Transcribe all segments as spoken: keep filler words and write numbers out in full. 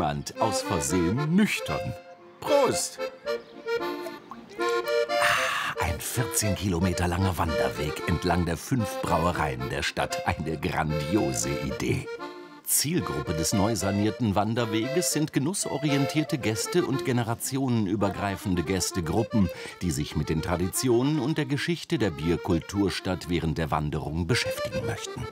niemand aus Versehen nüchtern. Prost! Ah, ein vierzehn Kilometer langer Wanderweg entlang der fünf Brauereien der Stadt. Eine grandiose Idee. Zielgruppe des neu sanierten Wanderweges sind genussorientierte Gäste und generationenübergreifende Gästegruppen, die sich mit den Traditionen und der Geschichte der Bierkulturstadt während der Wanderung beschäftigen möchten.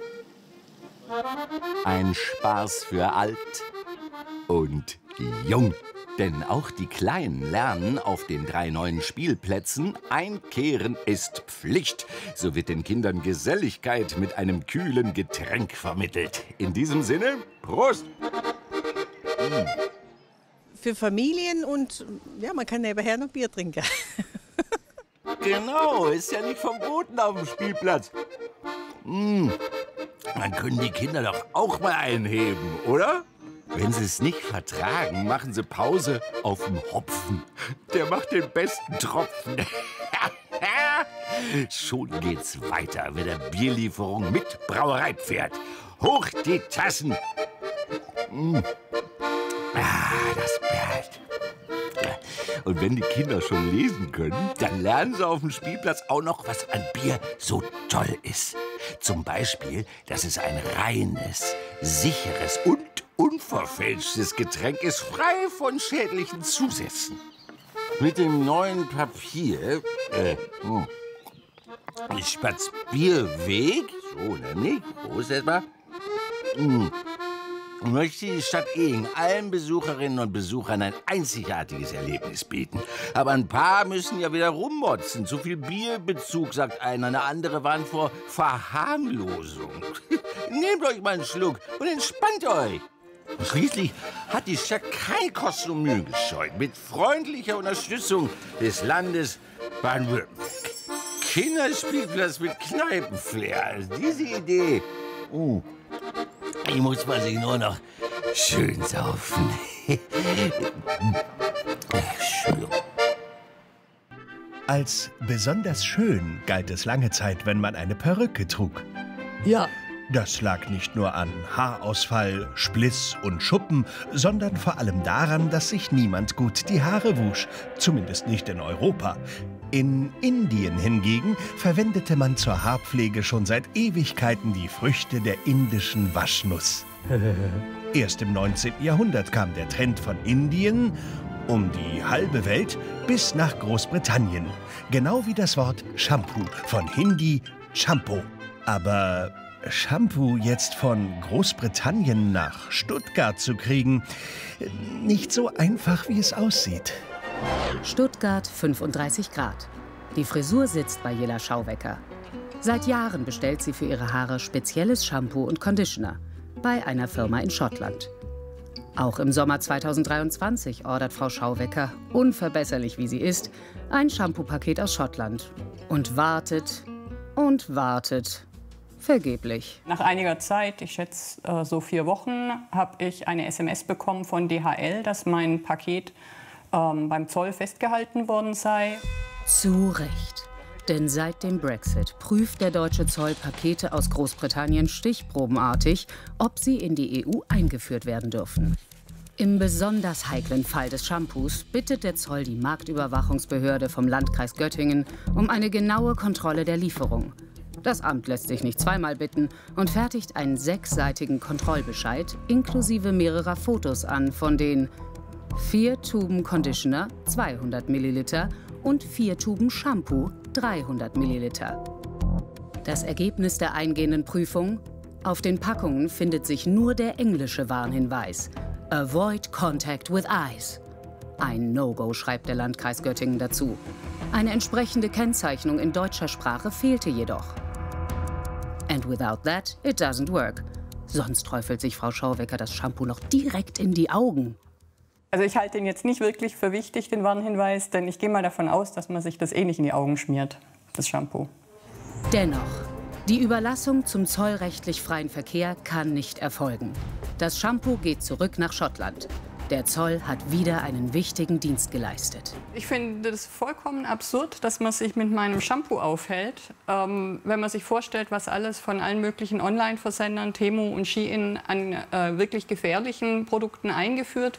Ein Spaß für alt und jung. Denn auch die Kleinen lernen auf den drei neuen Spielplätzen, Einkehren ist Pflicht. So wird den Kindern Geselligkeit mit einem kühlen Getränk vermittelt. In diesem Sinne, Prost! Mm. Für Familien und ja, man kann nebenher noch Bier trinken. Genau, ist ja nicht verboten auf dem Spielplatz. Mm. Dann können die Kinder doch auch mal einheben, oder? Wenn sie es nicht vertragen, machen sie Pause auf dem Hopfen. Der macht den besten Tropfen. Schon geht's weiter mit der Bierlieferung mit Brauereipferd. Hoch die Tassen! Mm. Ah, das perlt. Und wenn die Kinder schon lesen können, dann lernen sie auf dem Spielplatz auch noch, was an Bier so toll ist. Zum Beispiel, dass es ein reines, sicheres und unverfälschtes Getränk ist, frei von schädlichen Zusätzen. Mit dem neuen Papier, äh, hm, Spazbierweg, so, oder nicht? Wo ist das mal? Hm. Möchte die Stadt Ehing allen Besucherinnen und Besuchern ein einzigartiges Erlebnis bieten. Aber ein paar müssen ja wieder rummotzen. Zu viel Bierbezug, sagt einer. Eine andere warnt vor Verharmlosung. Nehmt euch mal einen Schluck und entspannt euch. Schließlich hat die Stadt keine Kosten und Mühen gescheut. Mit freundlicher Unterstützung des Landes Baden-Württemberg. Kinderspielplatz mit Kneipenflair. Also diese Idee. Uh. Ich muss man sich nur noch schön saufen. Schön. Als besonders schön galt es lange Zeit, wenn man eine Perücke trug. Ja. Das lag nicht nur an Haarausfall, Spliss und Schuppen, sondern vor allem daran, dass sich niemand gut die Haare wusch. Zumindest nicht in Europa. In Indien hingegen verwendete man zur Haarpflege schon seit Ewigkeiten die Früchte der indischen Waschnuss. Erst im neunzehnten Jahrhundert kam der Trend von Indien um die halbe Welt bis nach Großbritannien. Genau wie das Wort Shampoo, von Hindi Shampoo. Aber Shampoo jetzt von Großbritannien nach Stuttgart zu kriegen, nicht so einfach, wie es aussieht. Stuttgart, fünfunddreißig Grad. Die Frisur sitzt bei Jilla Schauwecker. Seit Jahren bestellt sie für ihre Haare spezielles Shampoo und Conditioner bei einer Firma in Schottland. Auch im Sommer zweitausenddreiundzwanzig ordert Frau Schauwecker, unverbesserlich wie sie ist, ein Shampoo-Paket aus Schottland und wartet und wartet. Vergeblich. Nach einiger Zeit, ich schätze äh, so vier Wochen, habe ich eine S M S bekommen von D H L, dass mein Paket ähm, beim Zoll festgehalten worden sei. Zu Recht. Denn seit dem Brexit prüft der deutsche Zoll Pakete aus Großbritannien stichprobenartig, ob sie in die E U eingeführt werden dürfen. Im besonders heiklen Fall des Shampoos bittet der Zoll die Marktüberwachungsbehörde vom Landkreis Göttingen um eine genaue Kontrolle der Lieferung. Das Amt lässt sich nicht zweimal bitten und fertigt einen sechsseitigen Kontrollbescheid inklusive mehrerer Fotos an, von den vier Tuben Conditioner, zweihundert Milliliter, und vier Tuben Shampoo, dreihundert Milliliter. Das Ergebnis der eingehenden Prüfung: Auf den Packungen findet sich nur der englische Warnhinweis: Avoid contact with eyes. Ein No-Go, schreibt der Landkreis Göttingen dazu. Eine entsprechende Kennzeichnung in deutscher Sprache fehlte jedoch. And without that, it doesn't work. Sonst träufelt sich Frau Schauwecker das Shampoo noch direkt in die Augen. Also ich halte ihn jetzt nicht wirklich für wichtig, den Warnhinweis, denn ich gehe mal davon aus, dass man sich das eh nicht in die Augen schmiert, das Shampoo. Dennoch, die Überlassung zum zollrechtlich freien Verkehr kann nicht erfolgen. Das Shampoo geht zurück nach Schottland. Der Zoll hat wieder einen wichtigen Dienst geleistet. Ich finde es vollkommen absurd, dass man sich mit meinem Shampoo aufhält. Ähm, wenn man sich vorstellt, was alles von allen möglichen Online-Versendern, Temu und Shein, an äh, wirklich gefährlichen Produkten eingeführt